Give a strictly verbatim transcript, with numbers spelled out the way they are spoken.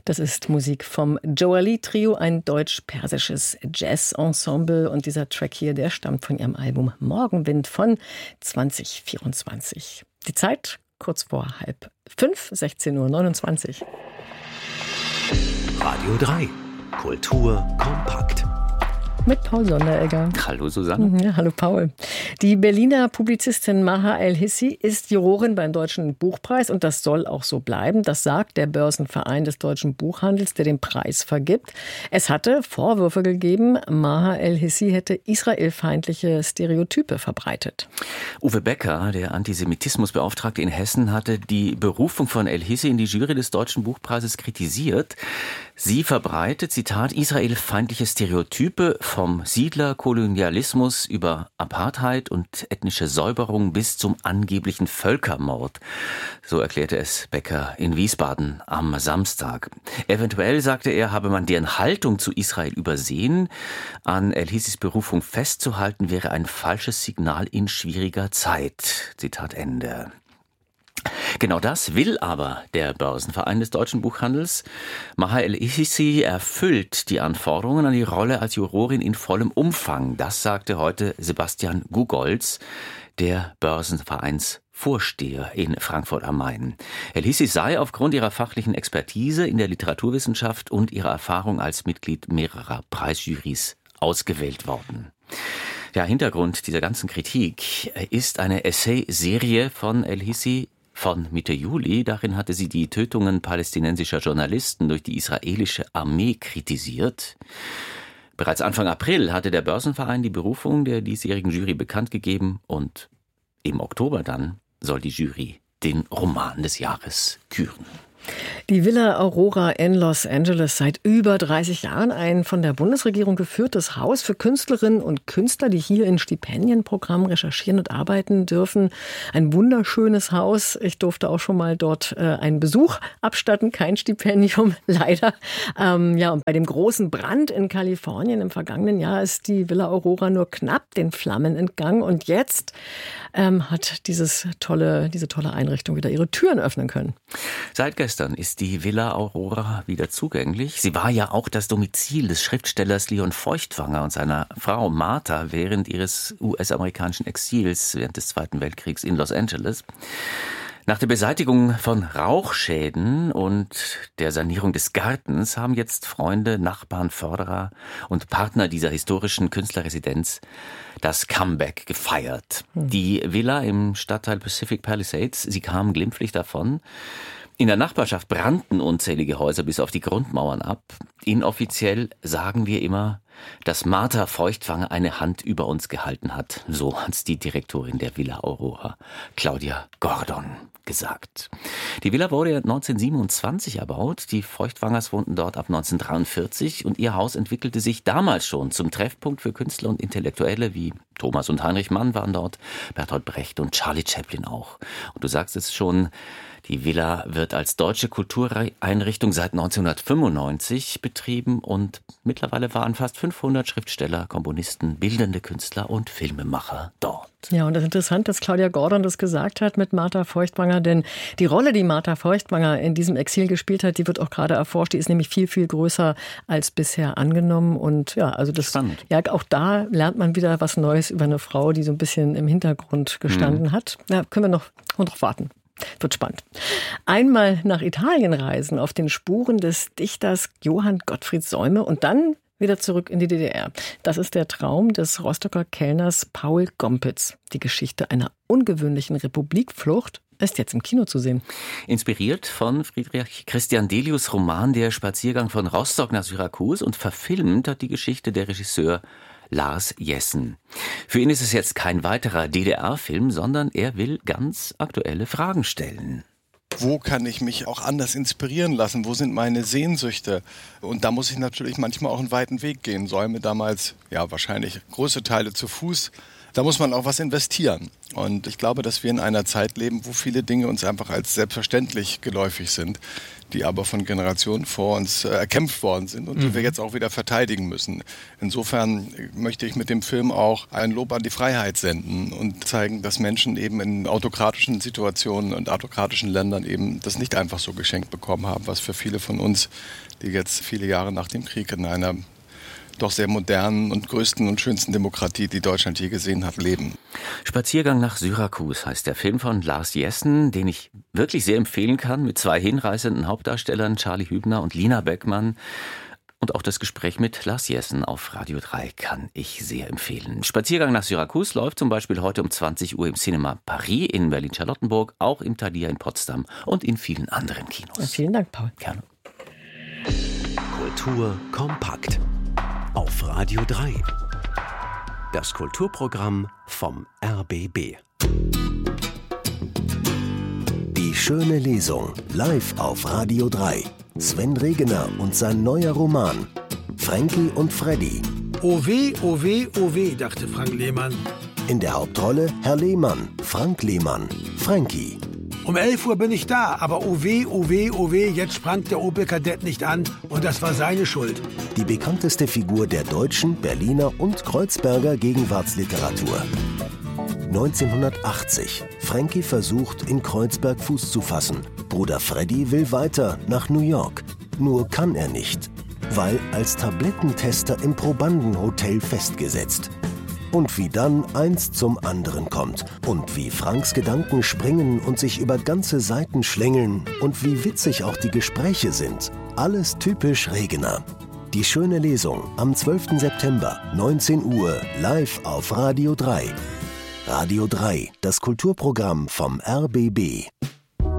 Das ist Musik vom Joali Trio, ein deutsch-persisches Jazz-Ensemble. Und dieser Track hier, der stammt von ihrem Album Morgenwind von zwanzig vierundzwanzig. Die Zeit kurz vor halb fünf, sechzehn Uhr neunundzwanzig. Radio drei. Kultur kompakt. Mit Paul Sonderegger. Hallo Susanne. Ja, hallo Paul. Die Berliner Publizistin Maha El-Hissi ist Jurorin beim Deutschen Buchpreis und das soll auch so bleiben. Das sagt der Börsenverein des deutschen Buchhandels, der den Preis vergibt. Es hatte Vorwürfe gegeben, Maha El-Hissi hätte israelfeindliche Stereotype verbreitet. Uwe Becker, der Antisemitismusbeauftragte in Hessen, hatte die Berufung von El-Hissi in die Jury des Deutschen Buchpreises kritisiert. Sie verbreitet, Zitat, israelfeindliche Stereotype vom Siedlerkolonialismus über Apartheid und ethnische Säuberung bis zum angeblichen Völkermord. So erklärte es Becker in Wiesbaden am Samstag. Eventuell, sagte er, habe man deren Haltung zu Israel übersehen. An El-Hissis Berufung festzuhalten wäre ein falsches Signal in schwieriger Zeit. Zitat Ende. Genau das will aber der Börsenverein des deutschen Buchhandels. Maha El-Hissi erfüllt die Anforderungen an die Rolle als Jurorin in vollem Umfang. Das sagte heute Sebastian Gugolz, der Börsenvereinsvorsteher in Frankfurt am Main. El-Hissi sei aufgrund ihrer fachlichen Expertise in der Literaturwissenschaft und ihrer Erfahrung als Mitglied mehrerer Preisjurys ausgewählt worden. Ja, Hintergrund dieser ganzen Kritik ist eine Essay-Serie von El-Hissi von Mitte Juli. Darin hatte sie die Tötungen palästinensischer Journalisten durch die israelische Armee kritisiert. Bereits Anfang April hatte der Börsenverein die Berufung der diesjährigen Jury bekannt gegeben und im Oktober dann soll die Jury den Roman des Jahres küren. Die Villa Aurora in Los Angeles, seit über dreißig Jahren ein von der Bundesregierung geführtes Haus für Künstlerinnen und Künstler, die hier in Stipendienprogrammen recherchieren und arbeiten dürfen. Ein wunderschönes Haus. Ich durfte auch schon mal dort äh, einen Besuch abstatten, kein Stipendium, leider. Ähm, ja, und bei dem großen Brand in Kalifornien im vergangenen Jahr ist die Villa Aurora nur knapp den Flammen entgangen. Und jetzt ähm, hat dieses tolle, diese tolle Einrichtung wieder ihre Türen öffnen können. Seit gestern ist die Villa Aurora wieder zugänglich. Sie war ja auch das Domizil des Schriftstellers Leon Feuchtwanger und seiner Frau Martha während ihres U S-amerikanischen Exils während des Zweiten Weltkriegs in Los Angeles. Nach der Beseitigung von Rauchschäden und der Sanierung des Gartens haben jetzt Freunde, Nachbarn, Förderer und Partner dieser historischen Künstlerresidenz das Comeback gefeiert. Hm. Die Villa im Stadtteil Pacific Palisades, sie kam glimpflich davon. In der Nachbarschaft brannten unzählige Häuser bis auf die Grundmauern ab. Inoffiziell sagen wir immer, dass Martha Feuchtwanger eine Hand über uns gehalten hat. So hat's die Direktorin der Villa Aurora, Claudia Gordon, gesagt. Die Villa wurde neunzehnhundertsiebenundzwanzig erbaut. Die Feuchtwangers wohnten dort ab neunzehnhundertdreiundvierzig und ihr Haus entwickelte sich damals schon zum Treffpunkt für Künstler und Intellektuelle wie Thomas und Heinrich Mann waren dort, Bertolt Brecht und Charlie Chaplin auch. Und du sagst es schon, die Villa wird als deutsche Kultureinrichtung seit neunzehnhundertfünfundneunzig betrieben und mittlerweile waren fast fünfhundert Schriftsteller, Komponisten, bildende Künstler und Filmemacher dort. Ja, und das ist interessant, dass Claudia Gordon das gesagt hat mit Martha Feuchtwanger, denn die Rolle, die Martha Feuchtwanger in diesem Exil gespielt hat, die wird auch gerade erforscht. Die ist nämlich viel, viel größer als bisher angenommen und ja, also das, Spannend. Ja, auch da lernt man wieder was Neues über eine Frau, die so ein bisschen im Hintergrund gestanden mhm. hat. Ja, können wir noch, noch warten. Wird spannend. Einmal nach Italien reisen, auf den Spuren des Dichters Johann Gottfried Säume und dann wieder zurück in die D D R. Das ist der Traum des Rostocker Kellners Paul Gompitz. Die Geschichte einer ungewöhnlichen Republikflucht ist jetzt im Kino zu sehen. Inspiriert von Friedrich Christian Delius' Roman Der Spaziergang von Rostock nach Syrakus und verfilmt hat die Geschichte der Regisseur Lars Jessen. Für ihn ist es jetzt kein weiterer D D R-Film, sondern er will ganz aktuelle Fragen stellen. Wo kann ich mich auch anders inspirieren lassen? Wo sind meine Sehnsüchte? Und da muss ich natürlich manchmal auch einen weiten Weg gehen. Säume damals, ja wahrscheinlich große Teile zu Fuß da muss man auch was investieren. Und ich glaube, dass wir in einer Zeit leben, wo viele Dinge uns einfach als selbstverständlich geläufig sind, die aber von Generationen vor uns äh, erkämpft worden sind und mhm. die wir jetzt auch wieder verteidigen müssen. Insofern möchte ich mit dem Film auch ein Lob an die Freiheit senden und zeigen, dass Menschen eben in autokratischen Situationen und autokratischen Ländern eben das nicht einfach so geschenkt bekommen haben, was für viele von uns, die jetzt viele Jahre nach dem Krieg in einer doch sehr modernen und größten und schönsten Demokratie, die Deutschland je gesehen hat, leben. Spaziergang nach Syrakus heißt der Film von Lars Jessen, den ich wirklich sehr empfehlen kann, mit zwei hinreißenden Hauptdarstellern, Charlie Hübner und Lina Beckmann. Und auch das Gespräch mit Lars Jessen auf Radio drei kann ich sehr empfehlen. Spaziergang nach Syrakus läuft zum Beispiel heute um zwanzig Uhr im Cinema Paris in Berlin-Charlottenburg, auch im Thalia in Potsdam und in vielen anderen Kinos. Ja, vielen Dank, Paul. Gerne. Kultur kompakt auf Radio drei. Das Kulturprogramm vom R B B. Die schöne Lesung live auf Radio drei. Sven Regener und sein neuer Roman Frankie und Freddy. Oh weh, oh weh, oh weh, dachte Frank Lehmann. In der Hauptrolle Herr Lehmann, Frank Lehmann, Frankie. Um elf Uhr bin ich da, aber oh weh, oh weh, oh weh, jetzt sprang der Opel Kadett nicht an und das war seine Schuld. Die bekannteste Figur der deutschen, Berliner und Kreuzberger Gegenwartsliteratur. neunzehnhundertachtzig. Frankie versucht, in Kreuzberg Fuß zu fassen. Bruder Freddy will weiter nach New York. Nur kann er nicht, weil als Tablettentester im Probandenhotel festgesetzt. Und wie dann eins zum anderen kommt. Und wie Franks Gedanken springen und sich über ganze Seiten schlängeln. Und wie witzig auch die Gespräche sind. Alles typisch Regener. Die schöne Lesung am zwölften September, neunzehn Uhr, live auf Radio drei. Radio drei, das Kulturprogramm vom R B B.